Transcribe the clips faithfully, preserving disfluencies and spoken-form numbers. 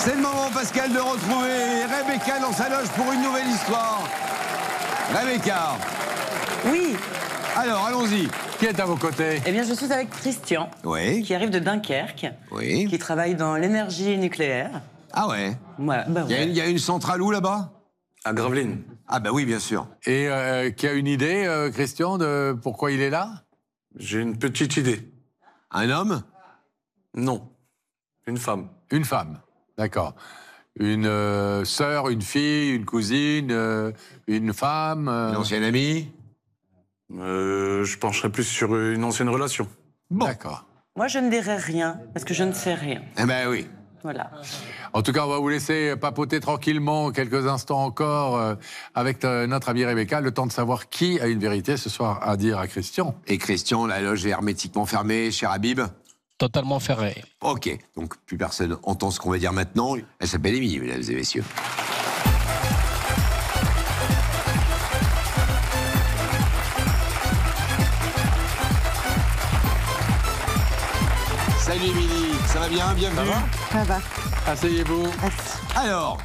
C'est le moment, Pascal, de retrouver Rebecca dans sa loge pour une nouvelle histoire. Rebecca. Oui. Alors, allons-y. Qui est à vos côtés? Eh bien, je suis avec Christian, oui. qui arrive de Dunkerque, oui. qui travaille dans l'énergie nucléaire. Ah ouais. Voilà, bah Il y, ouais. y a une centrale où, là-bas? À Gravelines. Ah bah oui, bien sûr. Et euh, qui a une idée, euh, Christian, de pourquoi il est là? J'ai une petite idée. Un homme? Non. Une femme. Une femme, d'accord. Une euh, sœur, une fille, une cousine, euh, une femme... Euh... Une ancienne amie? euh, Je pencherais plus sur une ancienne relation. Bon. D'accord. Moi, je ne dirai rien, parce que je ne sais rien. Eh ben oui. Voilà. En tout cas, on va vous laisser papoter tranquillement quelques instants encore euh, avec euh, notre amie Rebecca, le temps de savoir qui a une vérité ce soir à dire à Christian. Et Christian, la loge est hermétiquement fermée, cher Habib? Totalement ferré. Ok, donc plus personne entend ce qu'on va dire maintenant. Elle s'appelle Émilie, mesdames et messieurs. Salut Émilie, ça va bien? Bienvenue. Ça va. Asseyez-vous. Alors,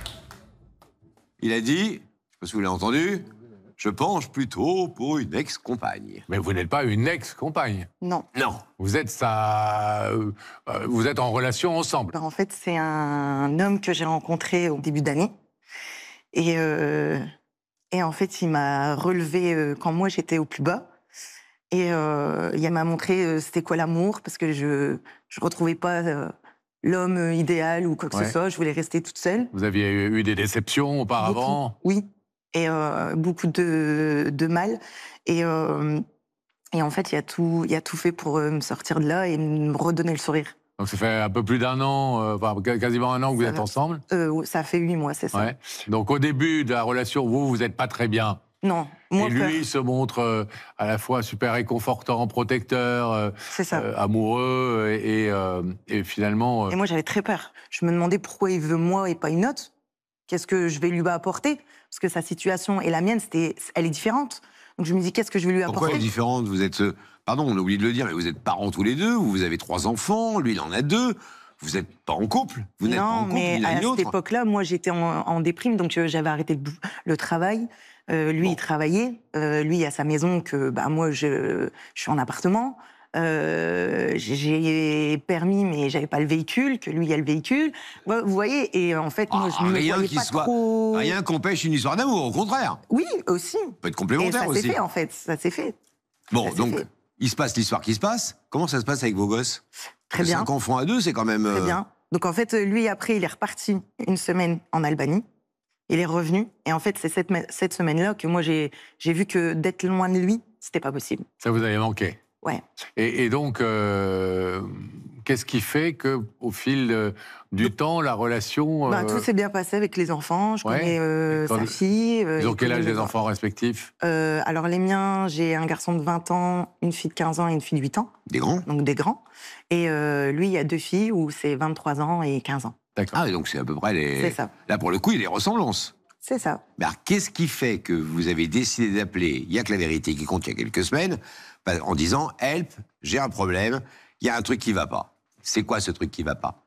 il a dit, je ne sais pas si vous l'avez entendu, je penche plutôt pour une ex-compagne. Mais vous n'êtes pas une ex-compagne. Non. Non. Vous êtes sa... euh, vous êtes en relation ensemble. Alors, en fait, c'est un homme que j'ai rencontré au début d'année. Et, euh, et en fait, il m'a relevé euh, quand moi, j'étais au plus bas. Et euh, il m'a montré euh, c'était quoi l'amour, parce que je ne retrouvais pas euh, l'homme idéal ou quoi que Ouais. ce soit. Je voulais rester toute seule. Vous aviez eu des déceptions auparavant? Beaucoup, oui. Et euh, beaucoup de, de mal. Et, euh, et en fait, il a tout, il a tout fait pour euh, me sortir de là et me redonner le sourire. Donc ça fait un peu plus d'un an, euh, enfin, quasiment un an que vous ça êtes va. ensemble. Euh, ça fait huit mois, c'est ça. Ouais. Donc au début de la relation, vous, vous n'êtes pas très bien. Non, moi, Et lui se montre euh, à la fois super réconfortant, protecteur, euh, c'est ça. euh, amoureux, et, et, euh, et finalement... euh, Et moi, j'avais très peur. Je me demandais pourquoi il veut moi et pas une autre. Qu'est-ce que je vais lui apporter? Parce que sa situation et la mienne, c'était, elle est différente. Donc je me dis, qu'est-ce que je vais lui apporter? Pourquoi elle est différente? Vous êtes, euh, pardon, on a oublié de le dire, mais vous êtes parents tous les deux, vous avez trois enfants, lui il en a deux, vous n'êtes pas en couple, vous n'êtes pas en Non, couple, mais ni l'un à ni cette l'autre. époque-là, moi, j'étais en, en déprime, donc euh, j'avais arrêté le, bou- le travail. Euh, lui, Bon. il travaillait. Euh, lui, il a sa maison, que bah, moi, je, je suis en appartement. Euh, j'ai- j'ai permis, mais j'avais pas le véhicule, que lui, il a le véhicule. Ouais, vous voyez, et en fait, moi, Ah, je ne me rien voyais qui pas soit- trop... Rien qu'empêche une histoire d'amour, au contraire. Oui, aussi. Ça peut être Et complémentaire ça s'est aussi. fait, en fait. Ça s'est fait. Bon, ça s'est donc, fait. il se passe l'histoire qui se passe. Comment ça se passe avec vos gosses? Très bien. Cinq enfants à deux, c'est quand même... Très euh, bien. Donc en fait, lui, après, il est reparti une semaine en Albanie. Il est revenu. Et en fait, c'est cette, me- cette semaine-là que moi, j'ai j'ai vu que d'être loin de lui, c'était pas possible. Ça vous avait manqué. Ouais. Et, et donc, euh, qu'est-ce qui fait qu'au fil euh, du temps, la relation... Bah, euh, tout s'est bien passé avec les enfants. Je ouais. connais euh, Et quand- sa fille. euh, Ils ont il quel connaît âge mes les enfants respectifs? Euh, Alors les miens, j'ai un garçon de vingt ans, une fille de quinze ans et une fille de huit ans. Des grands? Donc des grands. Et euh, lui, il y a deux filles où c'est vingt-trois ans et quinze ans. D'accord. Ah, oui, donc c'est à peu près les... C'est ça. Là, pour le coup, il y a des ressemblances. C'est ça. Mais alors, qu'est-ce qui fait que vous avez décidé d'appeler Il y a que la vérité qui compte il y a quelques semaines, bah, en disant « Help, j'ai un problème, il y a un truc qui va pas ». C'est quoi ce truc qui va pas?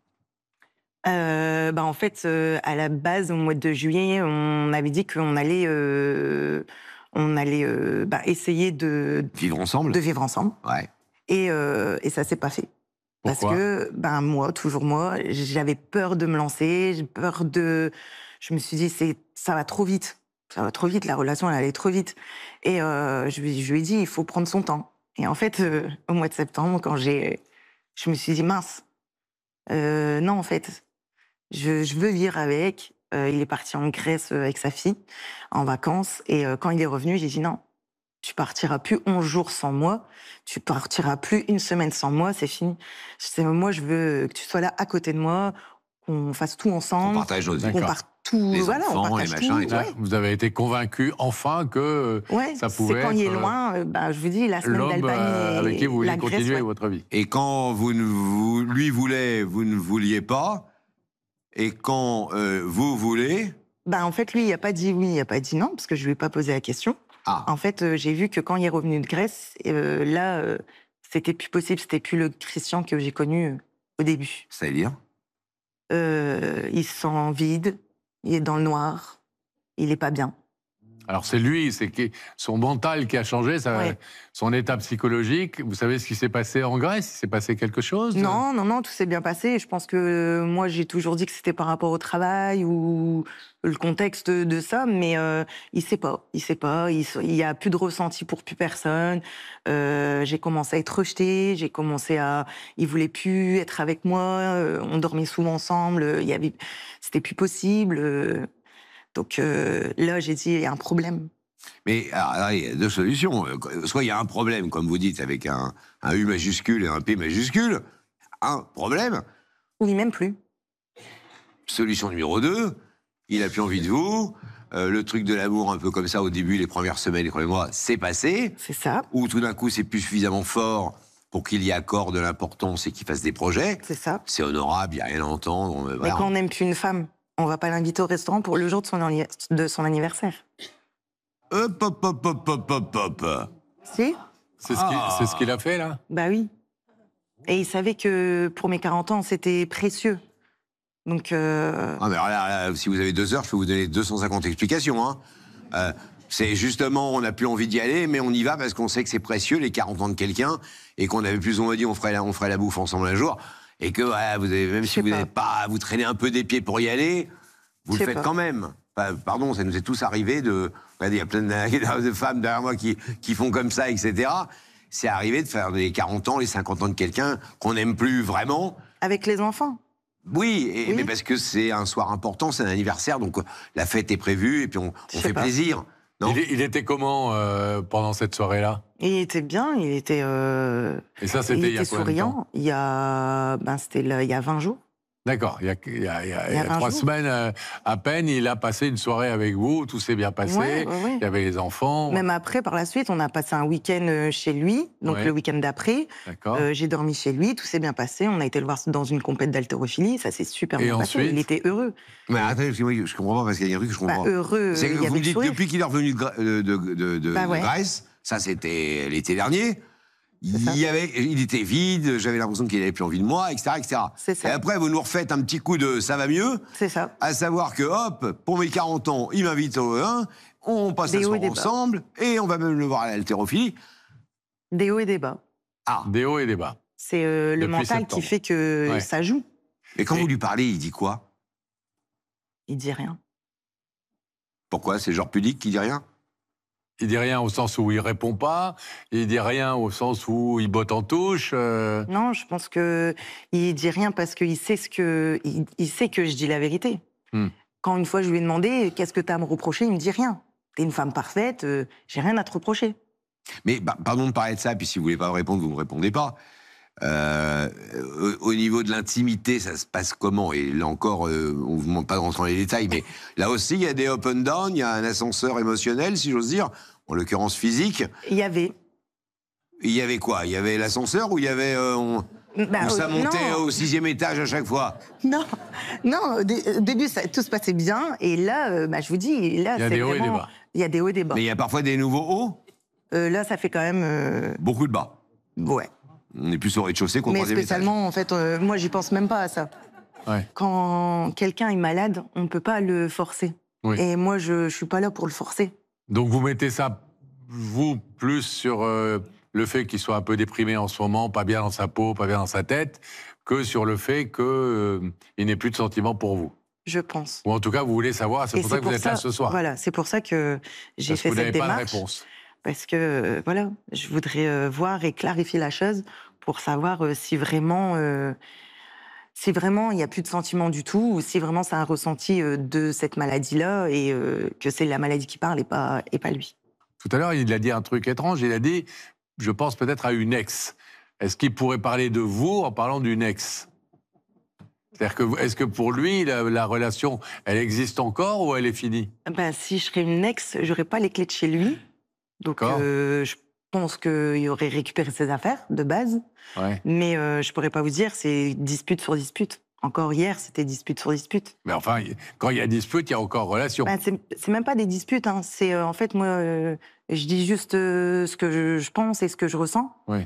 Euh, bah en fait, euh, à la base, au mois de juillet, on avait dit qu'on allait, euh, on allait euh, bah, essayer de, Vivre ensemble? de vivre ensemble. Ouais. Et, euh, et ça s'est pas fait. Parce Pourquoi? que, ben moi, toujours moi, j'avais peur de me lancer, j'ai peur de... Je me suis dit, c'est, ça va trop vite. Ça va trop vite, la relation, elle allait trop vite. Et euh, je, lui- je lui ai dit, il faut prendre son temps. Et en fait, euh, au mois de septembre, quand j'ai... Je me suis dit, mince, euh, non, en fait, je, je veux vivre avec. Euh, il est parti en Grèce avec sa fille, en vacances. Et euh, quand il est revenu, j'ai dit, non, tu partiras plus onze jours sans moi, tu partiras plus une semaine sans moi, c'est fini. C'est, moi, je veux que tu sois là à côté de moi, qu'on fasse tout On ensemble, partage nos vies. qu'on parte tout, Les voilà, on enfants, les partage machins tout. et tout. Là, ouais. vous avez été convaincu enfin que euh, Ouais, ça c'est pouvait quand il est être, euh, loin, euh, bah, je vous dis, la semaine l'homme d'Albanie euh, et avec qui vous vouliez la Grèce, continuer ouais. votre vie. Et quand vous ne, vous, lui voulait, vous ne vouliez pas, et quand euh, vous voulez... Bah, en fait, lui, il n'a pas dit oui, il n'a pas dit non, parce que je ne lui ai pas posé la question. Ah, En fait, euh, j'ai vu que quand il est revenu de Grèce, euh, là, euh, c'était plus possible, c'était plus le Christian que j'ai connu euh, au début. c'est-à-dire Euh, il se sent vide, il est dans le noir, il n'est pas bien. Alors c'est lui, c'est qui- son mental qui a changé, ça- Ouais. son état psychologique. Vous savez ce qui s'est passé en Grèce? Il s'est passé quelque chose? Non, non, non, tout s'est bien passé. Je pense que euh, moi, j'ai toujours dit que c'était par rapport au travail ou le contexte de ça, mais euh, il sait pas. Il sait pas. Il il y a plus de ressenti pour plus personne. Euh, j'ai commencé à être rejetée. J'ai commencé à. Il voulait plus être avec moi. euh, On dormait souvent ensemble. Il y avait. C'était plus possible. euh, Donc euh, là, j'ai dit il y a un problème. Mais alors, là, il y a deux solutions. Euh, Soit il y a un problème, comme vous dites, avec un, un U majuscule et un P majuscule. Un problème. Oui, même plus. Solution numéro deux, il a plus envie de vous. Euh, le truc de l'amour, un peu comme ça, au début, les premières semaines, les premiers mois, c'est passé. C'est ça. Ou tout d'un coup, c'est plus suffisamment fort pour qu'il y accorde de l'importance et qu'il fasse des projets. C'est ça. C'est honorable, il n'y a rien à entendre. euh, Mais voilà. quand on n'aime plus une femme, on va pas l'inviter au restaurant pour le jour de son, anni- de son anniversaire. Hop, hop, hop, hop, hop, hop, hop. Si? C'est ce qu'il Ah. c'est ce qu'il a fait, là? Bah oui. Et il savait que pour mes quarante ans, c'était précieux. Donc, euh, Ah, mais alors là, là, si vous avez deux heures, je peux vous donner deux cent cinquante explications. Hein. Euh, c'est justement, on n'a plus envie d'y aller, mais on y va parce qu'on sait que c'est précieux, les quarante ans de quelqu'un, et qu'on avait plus ou moins dit on ferait la, on ferait la bouffe ensemble un jour, et que ouais, vous avez, même Je si sais vous pas. n'êtes pas, vous traînez un peu des pieds pour y aller, vous Je le sais faites pas. quand même. Enfin, pardon, ça nous est tous arrivé de. Regardez, il y a plein de, de femmes derrière moi qui, qui font comme ça, et cetera. C'est arrivé de faire les quarante ans, les cinquante ans de quelqu'un qu'on n'aime plus vraiment. avec les enfants. Oui, et, Oui. mais parce que c'est un soir important, c'est un anniversaire, donc euh, la fête est prévue et puis on, Je on sais fait pas. plaisir. Non, Il, il était comment euh, pendant cette soirée-là? Il était bien, il était, euh, Et ça, il c'était il y a était combien de temps? souriant. Il y a, ben, c'était là, il y a vingt jours. D'accord, il y a, il y a- il y a- Il y a il y a vingt trois jours. semaines euh, à peine, il a passé une soirée avec vous, tout s'est bien passé, Ouais, ouais, ouais. il y avait les enfants. Même après, par la suite, on a passé un week-end euh, chez lui. Donc Ouais. le week-end d'après, D'accord. euh, j'ai dormi chez lui, tout s'est bien passé. On a été le voir dans une compète d'haltérophilie, ça s'est super Et bien ensuite passé. Il était heureux. mais attendez, parce que moi, je comprends pas parce qu'il y a un truc que je comprends Bah, pas. heureux, C'est que il y vous avait me le dites sourire. depuis qu'il est revenu de, Gra- de, de- de- de- Bah de ouais. Grèce, ça c'était l'été dernier. C'est ça. Il, y avait, il était vide, j'avais l'impression qu'il n'avait plus envie de moi, et cetera, et cetera. C'est ça. Et après, vous nous refaites un petit coup de ça va mieux, C'est ça. à savoir que hop, pour mes quarante ans, il m'invite au un, on passe Des la hauts et soirée des bas. ensemble, et on va même le voir à l'haltérophilie. Des hauts et des bas. Ah, Des hauts et des bas. C'est euh, le Depuis mental septembre. qui fait que Ouais. ça joue. et quand Et- vous lui parlez, il dit quoi? Il dit rien. Pourquoi? C'est le genre pudique qui dit rien? Il dit rien au sens où il répond pas, il dit rien au sens où il botte en touche. euh, Non, je pense que il dit rien parce qu'il sait ce que il, il sait que je dis la vérité. Hmm. Quand une fois je lui ai demandé qu'est-ce que tu as à me reprocher, il me dit rien. T'es une femme parfaite, euh, j'ai rien à te reprocher. Mais bah, pardon de parler de ça, puis si vous voulez pas me répondre, vous me répondez pas. Euh, au, au niveau de l'intimité, ça se passe comment? Et là encore, euh, on ne vous demande pas de rentrer dans les détails, mais là aussi, il y a des up and down, il y a un ascenseur émotionnel, si j'ose dire, en l'occurrence physique. Il y avait. Il y avait quoi? Il y avait l'ascenseur ou il y avait... euh, on, Bah, où ça euh, montait non. au sixième étage à chaque fois? Non, non. Au, dé- au début, ça, tout se passait bien, et là, euh, bah, je vous dis, là, Il y a c'est des hauts et des vraiment- bas. Il y a des hauts et des bas. Mais il y a parfois des nouveaux hauts, Euh, là, ça fait quand même, euh, beaucoup de bas. ouais. On est plus au rez-de-chaussée qu'au Mais troisième étage. spécialement, en fait, euh, moi, j'y pense même pas à ça. Ouais. Quand quelqu'un est malade, on ne peut pas le forcer. Oui. Et moi, je ne suis pas là pour le forcer. Donc vous mettez ça, vous, plus sur euh, le fait qu'il soit un peu déprimé en ce moment, pas bien dans sa peau, pas bien dans sa tête, que sur le fait qu'il n'ait plus de sentiments pour vous. Je pense. Ou en tout cas, vous voulez savoir, c'est Et pour ça que vous êtes là ce soir. Voilà, c'est pour ça que j'ai Parce que fait vous cette n'avez pas de démarche. réponse. Parce que, euh, voilà, je voudrais euh, voir et clarifier la chose pour savoir euh, si vraiment... euh, si vraiment il n'y a plus de sentiments du tout, ou si vraiment c'est un ressenti euh, de cette maladie-là et euh, que c'est la maladie qui parle et pas, et pas lui. Tout à l'heure, il a dit un truc étrange. Il a dit, je pense peut-être à une ex. Est-ce qu'il pourrait parler de vous en parlant d'une ex? C'est-à-dire que, est-ce que pour lui, la, la relation, elle existe encore ou elle est finie? Ben, si je serais une ex, j'aurais pas les clés de chez lui. Donc, D'accord. euh, je pense qu'il aurait récupéré ses affaires de base. Ouais. Mais euh, je pourrais pas vous dire, c'est dispute sur dispute. Encore hier, c'était dispute sur dispute. Mais enfin, il- quand il y a dispute, il y a encore relation. Ben, c'est c'est même pas des disputes. Hein. C'est euh, en fait moi, euh, je dis juste euh, ce que je, je pense et ce que je ressens. Oui.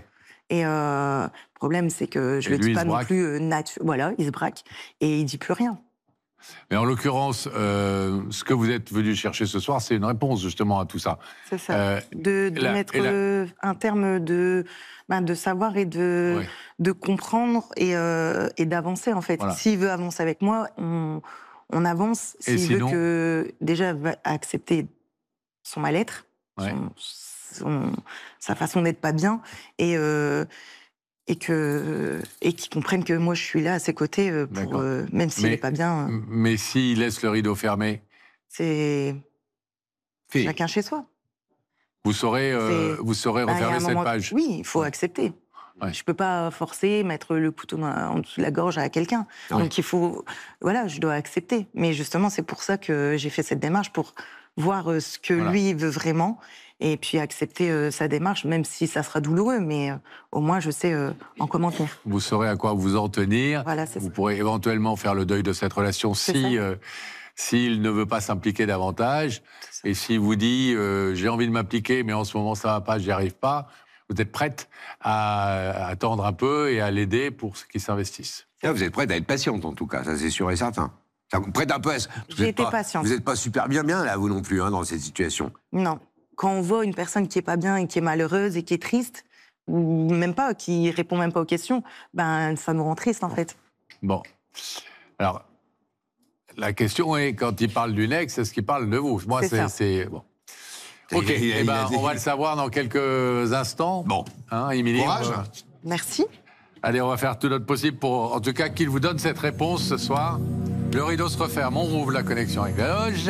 Et euh, le problème, c'est que je Et le lui, dis il pas se non braque. plus euh, natu- Voilà, il se braque et il dit plus rien. Mais en l'occurrence, euh, ce que vous êtes venu chercher ce soir, c'est une réponse justement à tout ça. C'est ça. Euh, de de la- mettre et la- euh, un terme de, ben, de savoir et de, Ouais. de comprendre et, euh, et d'avancer, en fait. Voilà. S'il veut avancer avec moi, on, on avance. Et S'il sinon veut que, déjà, va accepter son mal-être, Ouais. son- son- sa façon d'être pas bien, et, euh, et que et qu'il comprenne que moi, je suis là à ses côtés, euh, pour, D'accord. euh, même s'il Mais- n'est pas bien, euh, Mais s'il laisse le rideau fermé, c'est Fait. chacun chez soi. vous saurez, euh, C'est- vous saurez Bah, il y a refermer un cette moment- page. Oui, il faut accepter. Ouais. Je peux pas forcer, mettre le couteau dans- en dessous de la gorge à quelqu'un. Ouais. Donc il faut, voilà, je dois accepter. Mais justement, c'est pour ça que j'ai fait cette démarche, pour voir euh, ce que Voilà. lui veut vraiment, et puis accepter euh, sa démarche, même si ça sera douloureux. Mais euh, au moins, je sais euh, en comment tenir. Vous saurez à quoi vous en tenir. Voilà, c'est Vous ça. pourrez éventuellement faire le deuil de cette relation C'est si ça. euh, s'il ne veut pas s'impliquer davantage. C'est ça. Et s'il vous dit euh, j'ai envie de m'impliquer, mais en ce moment ça va pas, j'y arrive pas, vous êtes prête à, à attendre un peu et à l'aider pour qu'il s'investisse. Là, vous êtes prête à être patiente, en tout cas, ça c'est sûr et certain. Ça, vous prête un peu à... vous J'ai êtes été pas- patiente. Vous n'êtes pas super bien bien, là, vous non plus, hein, dans cette situation. Non. Quand on voit une personne qui est pas bien et qui est malheureuse et qui est triste, ou même pas, qui répond même pas aux questions, ben ça nous rend triste, en fait. Bon. Alors, la question est, quand il parle d'une ex, est-ce qu'il parle de vous? Moi, C'est c'est... ça. c'est- Bon. Ok, Il a- il a- eh ben, il a- on va le savoir dans quelques instants. Bon, Hein, Émilie, courage. on va- Merci. Allez, on va faire tout notre possible pour, en tout cas, qu'il vous donne cette réponse ce soir. Le rideau se referme, on rouvre la connexion avec la loge.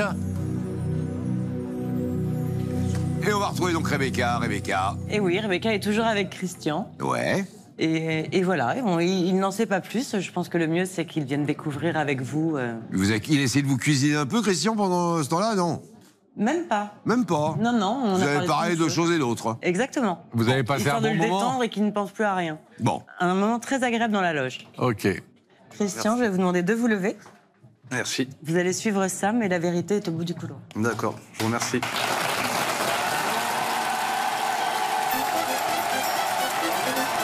Et on va retrouver donc Rebecca, Rebecca. Et oui, Rebecca est toujours avec Christian. Ouais. Et, et voilà, on- il, il n'en sait pas plus. Je pense que le mieux, c'est qu'il vienne découvrir avec vous. euh, Vous avez, il essaie de vous cuisiner un peu, Christian, pendant ce temps-là, non? Même pas. Même pas. Non, non. On Vous a avez parlé de choses et d'autres. Exactement. Vous avez passé Histoire un de bon le moment détendre et qu'il ne pense plus à rien. Bon. Un moment très agréable dans la loge. Ok. Christian, je vais vous demander de vous lever. Merci. Vous allez suivre Sam et la vérité est au bout du couloir. D'accord, je vous remercie.